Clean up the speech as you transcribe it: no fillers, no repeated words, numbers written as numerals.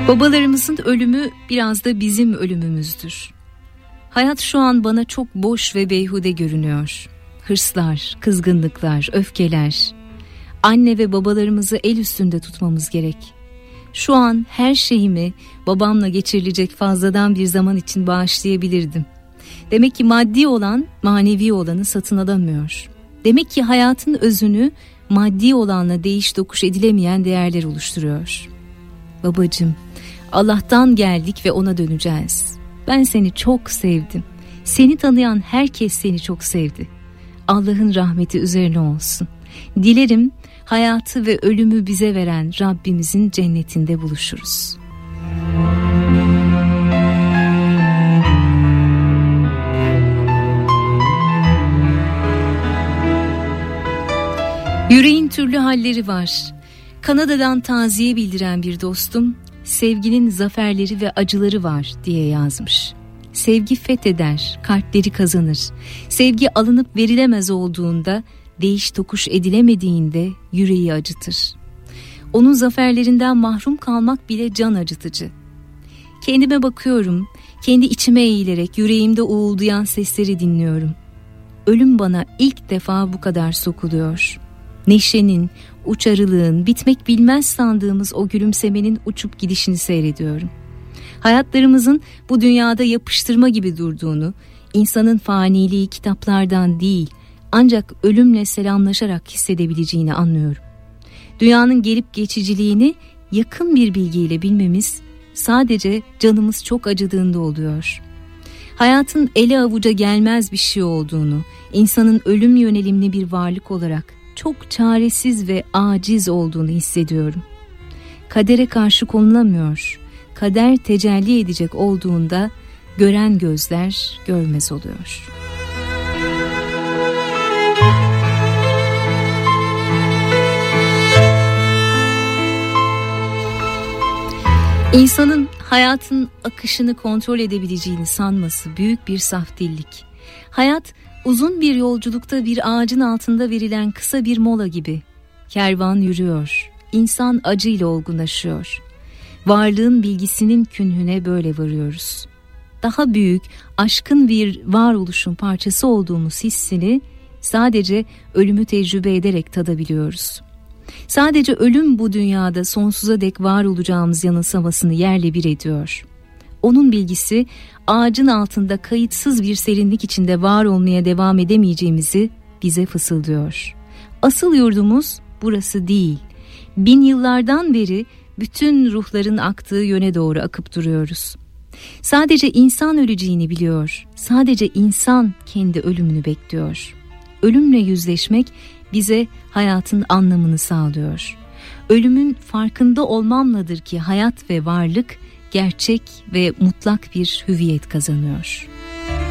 Babalarımızın ölümü biraz da bizim ölümümüzdür. Hayat şu an bana çok boş ve beyhude görünüyor. Hırslar, kızgınlıklar, öfkeler. Anne ve babalarımızı el üstünde tutmamız gerek. Şu an her şeyimi babamla geçirilecek fazladan bir zaman için bağışlayabilirdim. Demek ki maddi olan manevi olanı satın alamıyor. Demek ki hayatın özünü maddi olanla değiş tokuş edilemeyen değerler oluşturuyor. Babacığım, Allah'tan geldik ve ona döneceğiz. Ben seni çok sevdim. Seni tanıyan herkes seni çok sevdi. Allah'ın rahmeti üzerine olsun. Dilerim hayatı ve ölümü bize veren Rabbimizin cennetinde buluşuruz. Yüreğin türlü halleri var. Kanada'dan taziye bildiren bir dostum, sevginin zaferleri ve acıları var diye yazmış. Sevgi fetheder, kalpleri kazanır. Sevgi alınıp verilemez olduğunda, değiş tokuş edilemediğinde yüreği acıtır. Onun zaferlerinden mahrum kalmak bile can acıtıcı. Kendime bakıyorum, kendi içime eğilerek yüreğimde uğuldayan sesleri dinliyorum. Ölüm bana ilk defa bu kadar sokuluyor. Neşenin, uçarılığın, bitmek bilmez sandığımız o gülümsemenin uçup gidişini seyrediyorum. Hayatlarımızın bu dünyada yapıştırma gibi durduğunu, insanın faniliği kitaplardan değil, ancak ölümle selamlaşarak hissedebileceğini anlıyorum. Dünyanın gelip geçiciliğini yakın bir bilgiyle bilmemiz sadece canımız çok acıdığında oluyor. Hayatın ele avuca gelmez bir şey olduğunu, insanın ölüm yönelimli bir varlık olarak çok çaresiz ve aciz olduğunu hissediyorum. Kadere karşı konulamıyor. Kader tecelli edecek olduğunda gören gözler görmez oluyor. İnsanın hayatın akışını kontrol edebileceğini sanması büyük bir safdillik. Hayat uzun bir yolculukta bir ağacın altında verilen kısa bir mola gibi. Kervan yürüyor, insan acıyla olgunlaşıyor. Varlığın bilgisinin künhüne böyle varıyoruz. Daha büyük, aşkın bir varoluşun parçası olduğumuz hissini sadece ölümü tecrübe ederek tadabiliyoruz. Sadece ölüm bu dünyada sonsuza dek var olacağımız yanılsamasını yerle bir ediyor. Onun bilgisi ağacın altında kayıtsız bir serinlik içinde var olmaya devam edemeyeceğimizi bize fısıldıyor. Asıl yurdumuz burası değil. 1000 yıllardan beri bütün ruhların aktığı yöne doğru akıp duruyoruz. Sadece insan öleceğini biliyor. Sadece insan kendi ölümünü bekliyor. Ölümle yüzleşmek bize hayatın anlamını sağlıyor. Ölümün farkında olmamladır ki hayat ve varlık gerçek ve mutlak bir hüviyet kazanıyor.